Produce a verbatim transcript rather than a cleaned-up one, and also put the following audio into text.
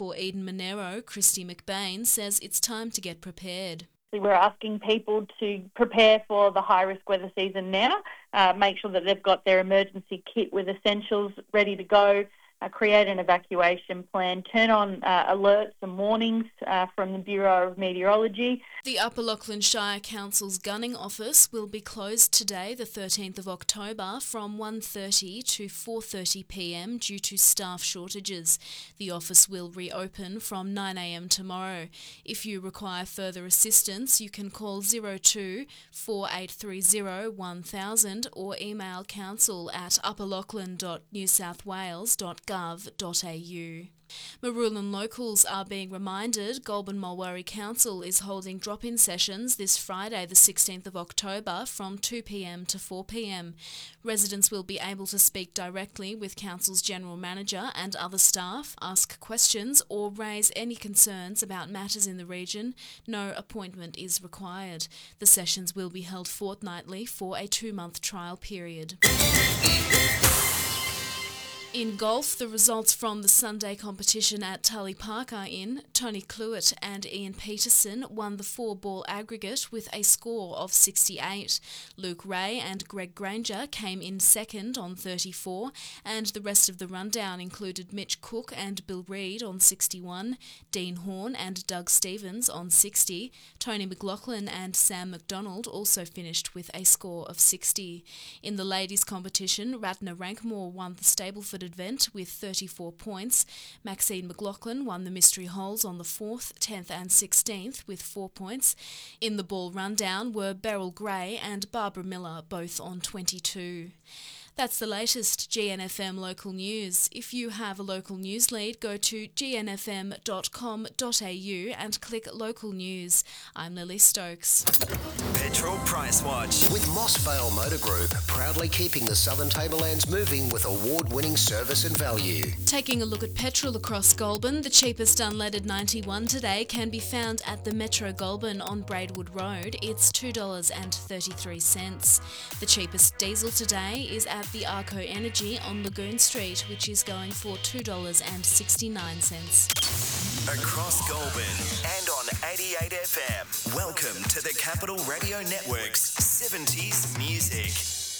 for Eden Monero, Christy McBain, says it's time to get prepared. We're asking people to prepare for the high-risk weather season now, uh, make sure that they've got their emergency kit with essentials ready to go, uh, create an evacuation plan, turn on uh, alerts and warnings uh, from the Bureau of Meteorology. The Upper Lachlan Shire Council's gunning office will be closed today, the thirteenth of October, from one thirty to four thirty p m due to staff shortages. The office will reopen from nine a m tomorrow. If you require further assistance, you can call zero two four eight three zero one thousand or email council at upperlachlan dot new south wales dot gov dot a u. Marulan locals are being reminded Goulburn Mulwaree Council is holding drop-in sessions this Friday the sixteenth of October from two p m to four p m. Residents will be able to speak directly with Council's General Manager and other staff, ask questions or raise any concerns about matters in the region. No appointment is required. The sessions will be held fortnightly for a two-month trial period. In golf, the results from the Sunday competition at Tully Park are in. Tony Cluett and Ian Peterson won the four-ball aggregate with a score of sixty-eight. Luke Ray and Greg Granger came in second on thirty-four, and the rest of the rundown included Mitch Cook and Bill Reid on sixty-one, Dean Horn and Doug Stevens on sixty. Tony McLaughlin and Sam McDonald also finished with a score of sixty. In the ladies' competition, Ratna Rankmore won the Stableford event with thirty-four points. Maxine McLaughlin won the mystery holes on the fourth, tenth and sixteenth with four points. In the ball rundown were Beryl Gray and Barbara Miller, both on twenty-two. That's the latest G N F M local news. If you have a local news lead, go to g n f m dot com dot a u and click local news. I'm Lily Stokes. Petrol Price Watch with Moss Vale Motor Group, proudly keeping the Southern Tablelands moving with award-winning service and value. Taking a look at petrol across Goulburn, the cheapest unleaded ninety-one today can be found at the Metro Goulburn on Braidwood Road. It's two dollars thirty-three. The cheapest diesel today is at the Arco Energy on Lagoon Street, which is going for two dollars sixty-nine. Across Goulburn and on eighty-eight F M, welcome to the Capital Radio Network's seventies music.